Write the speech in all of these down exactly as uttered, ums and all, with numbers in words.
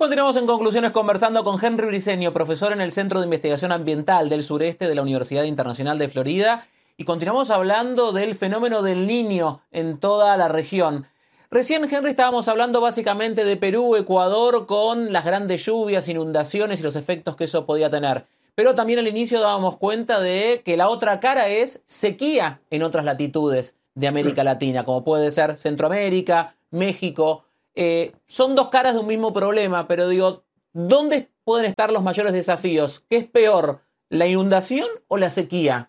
Continuamos en Conclusiones conversando con Henry Briceño, profesor en el Centro de Investigación Ambiental del Sureste de la Universidad Internacional de Florida, y continuamos hablando del fenómeno del Niño en toda la región. Recién, Henry, estábamos hablando básicamente de Perú, Ecuador, con las grandes lluvias, inundaciones y los efectos que eso podía tener. Pero también al inicio dábamos cuenta de que la otra cara es sequía en otras latitudes de América Latina, como puede ser Centroamérica, México. Eh, son dos caras de un mismo problema, pero digo, ¿dónde pueden estar los mayores desafíos? ¿Qué es peor, la inundación o la sequía?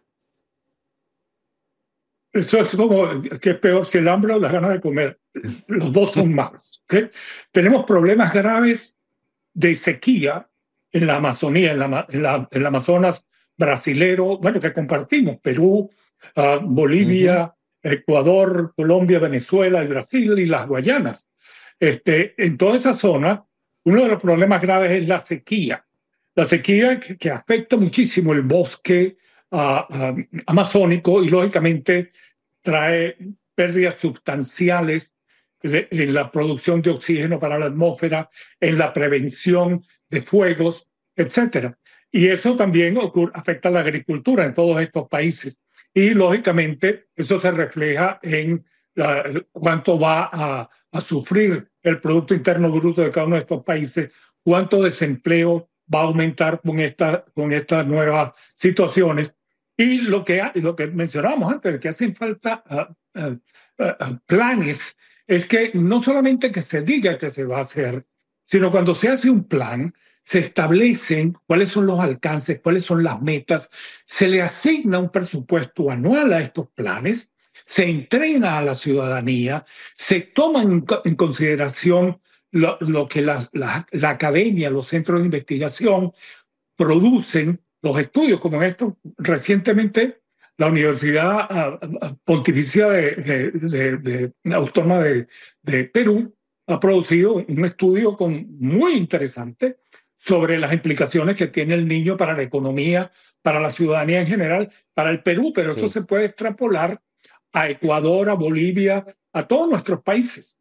Eso es como que es peor, si el hambre o las ganas de comer. Los dos son malos. ¿Okay? Tenemos problemas graves de sequía en la Amazonía, en la, en la, en la Amazonas brasilero, bueno, que compartimos, Perú, uh, Bolivia, uh-huh. Ecuador, Colombia, Venezuela, y Brasil y las Guayanas. Este, en toda esa zona, uno de los problemas graves es la sequía. La sequía que, que afecta muchísimo el bosque uh, uh, amazónico y, lógicamente, trae pérdidas sustanciales de, en la producción de oxígeno para la atmósfera, en la prevención de fuegos, etcétera. Y eso también ocurre, afecta a la agricultura en todos estos países. Y, lógicamente, eso se refleja en la, cuánto va a, a sufrir el Producto Interno Bruto de cada uno de estos países, cuánto desempleo va a aumentar con, esta, con estas nuevas situaciones. Y lo que, lo que mencionábamos antes, que hacen falta uh, uh, uh, planes, es que no solamente que se diga que se va a hacer, sino cuando se hace un plan, se establecen cuáles son los alcances, cuáles son las metas, se le asigna un presupuesto anual a estos planes, se entrena a la ciudadanía, se toma en, en consideración lo, lo que la, la, la academia, los centros de investigación producen, los estudios como estos. Recientemente la Universidad Pontificia de, de, de, de, de Autónoma de, de Perú ha producido un estudio con, muy interesante sobre las implicaciones que tiene el niño para la economía, para la ciudadanía en general, para el Perú, pero sí. Eso se puede extrapolar a Ecuador, a Bolivia, a todos nuestros países.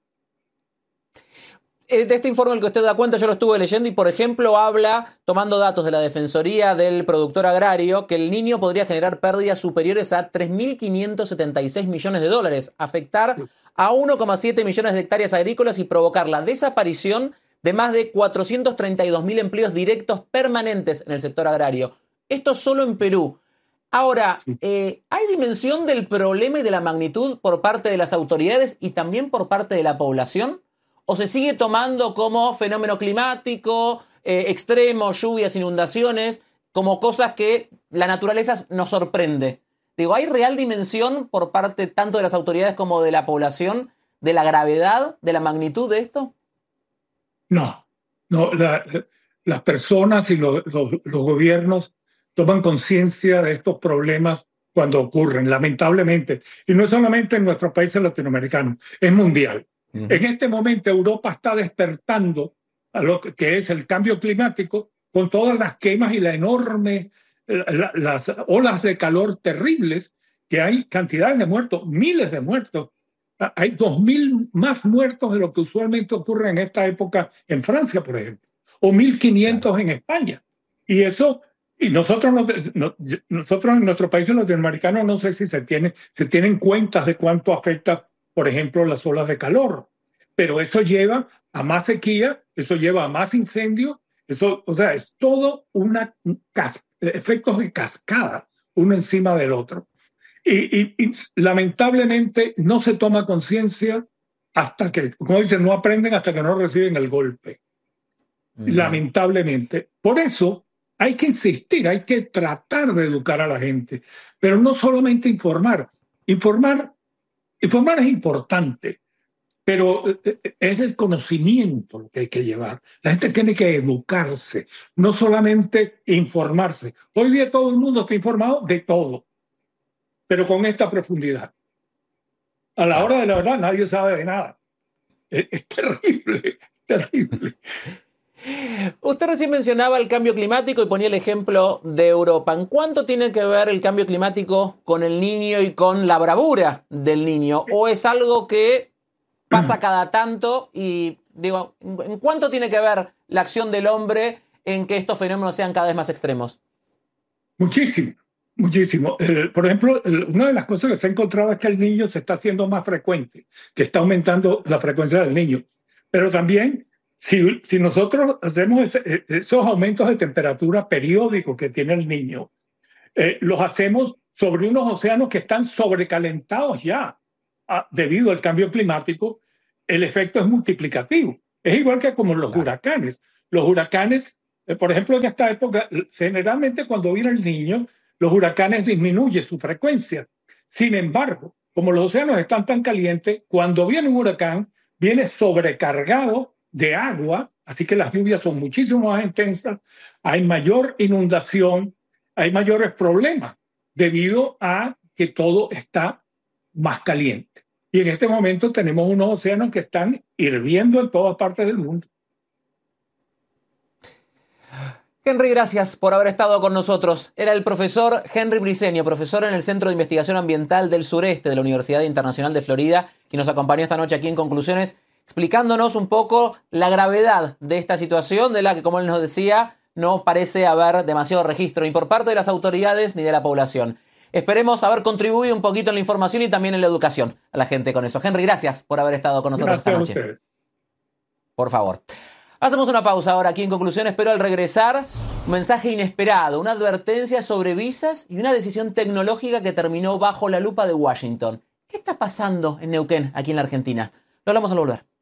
De este informe al que usted da cuenta, yo lo estuve leyendo y, por ejemplo, habla, tomando datos de la Defensoría del Productor Agrario, que el niño podría generar pérdidas superiores a tres mil quinientos setenta y seis millones de dólares, afectar a uno coma siete millones de hectáreas agrícolas y provocar la desaparición de más de cuatrocientos treinta y dos mil empleos directos permanentes en el sector agrario. Esto solo en Perú. Ahora, eh, ¿hay dimensión del problema y de la magnitud por parte de las autoridades y también por parte de la población? ¿O se sigue tomando como fenómeno climático, eh, extremo, lluvias, inundaciones, como cosas que la naturaleza nos sorprende? Digo, ¿hay real dimensión por parte tanto de las autoridades como de la población de la gravedad, de la magnitud de esto? No, no la, las personas y lo, lo, los gobiernos toman conciencia de estos problemas cuando ocurren, lamentablemente. Y no es solamente en nuestros países latinoamericanos, es mundial. Uh-huh. En este momento Europa está despertando a lo que es el cambio climático con todas las quemas y la enorme, la, las olas de calor terribles, que hay cantidades de muertos, miles de muertos. Hay dos mil más muertos de lo que usualmente ocurre en esta época en Francia, por ejemplo, o mil quinientos claro. En España. Y eso, y nosotros, no, nosotros en nuestros países latinoamericanos no sé si se, tiene, se tienen cuentas de cuánto afecta, por ejemplo, las olas de calor. Pero eso lleva a más sequía, eso lleva a más incendios, eso, o sea, es todo una cas- efectos de cascada, uno encima del otro. Y, y, y lamentablemente no se toma conciencia hasta que, como dicen, no aprenden hasta que no reciben el golpe. Uh-huh. Lamentablemente. Por eso hay que insistir, hay que tratar de educar a la gente, pero no solamente informar. Informar, informar es importante, pero es el conocimiento lo que hay que llevar. La gente tiene que educarse, no solamente informarse. Hoy día todo el mundo está informado de todo, pero con esta profundidad. A la hora de la verdad nadie sabe de nada. Es, es terrible, terrible. Usted recién mencionaba el cambio climático y ponía el ejemplo de Europa. ¿En cuánto tiene que ver el cambio climático con el niño y con la bravura del niño? ¿O es algo que pasa cada tanto y Digo, ¿en cuánto tiene que ver la acción del hombre en que estos fenómenos sean cada vez más extremos? Muchísimo, muchísimo. El, por ejemplo, el, una de las cosas que se ha encontrado es que el niño se está haciendo más frecuente, que está aumentando la frecuencia del niño. Pero también, si, si nosotros hacemos ese, esos aumentos de temperatura periódicos que tiene el niño, eh, los hacemos sobre unos océanos que están sobrecalentados ya a, debido al cambio climático, el efecto es multiplicativo. Es igual que como los Claro. huracanes. Los huracanes, eh, por ejemplo, en esta época, generalmente cuando viene el niño, los huracanes disminuyen su frecuencia. Sin embargo, como los océanos están tan calientes, cuando viene un huracán, viene sobrecargado de agua, así que las lluvias son muchísimo más intensas, hay mayor inundación, hay mayores problemas debido a que todo está más caliente. Y en este momento tenemos unos océanos que están hirviendo en todas partes del mundo. Henry, gracias por haber estado con nosotros. Era el profesor Henry Briceño, profesor en el Centro de Investigación Ambiental del Sureste de la Universidad Internacional de Florida, quien nos acompañó esta noche aquí en Conclusiones, explicándonos un poco la gravedad de esta situación, de la que, como él nos decía, no parece haber demasiado registro ni por parte de las autoridades ni de la población. Esperemos haber contribuido un poquito en la información y también en la educación a la gente con eso. Henry, gracias por haber estado con nosotros Gracias esta noche. a ustedes. Por favor. Hacemos una pausa ahora aquí en Conclusiones, pero al regresar, un mensaje inesperado, una advertencia sobre visas y una decisión tecnológica que terminó bajo la lupa de Washington. ¿Qué está pasando en Neuquén, aquí en la Argentina? Lo hablamos al volver.